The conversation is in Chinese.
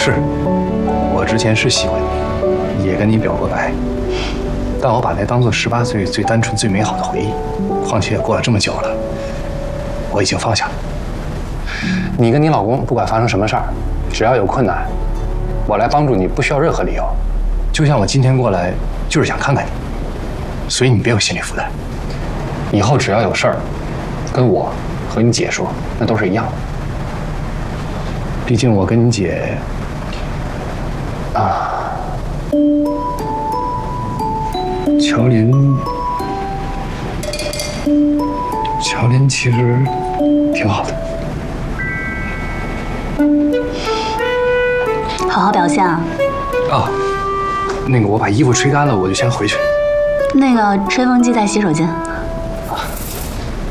是，我之前是喜欢你，也跟你表过白，但我把那当做18岁最单纯、最美好的回忆。况且也过了这么久了，我已经放下了。你跟你老公不管发生什么事儿，只要有困难，我来帮助你，不需要任何理由。就像我今天过来，就是想看看你，所以你别有心理负担。以后只要有事儿，跟我和你姐说，那都是一样的。毕竟我跟你姐乔林其实挺好的。 好好表现啊！ 那个我把衣服吹干了，我就先回去。 那个吹风机在洗手间。